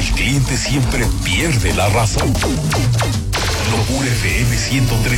el cliente siempre pierde la razón. Locura FM 103.